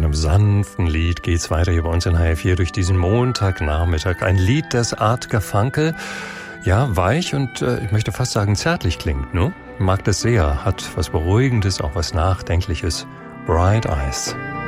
einem sanften Lied geht's weiter hier bei uns in HR4 durch diesen Montagnachmittag. Ein Lied, das Art Garfunkel, ja, weich und ich möchte fast sagen zärtlich klingt, ne? Mag das sehr, hat was Beruhigendes, auch was Nachdenkliches. Bright Eyes.